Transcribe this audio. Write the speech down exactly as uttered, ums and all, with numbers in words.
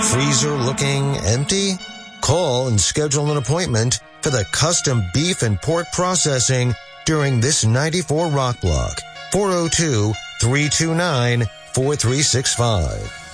Freezer looking empty? Call and schedule an appointment for the custom beef and pork processing during this ninety-four Rock Block. four oh two, three two nine, four three six five.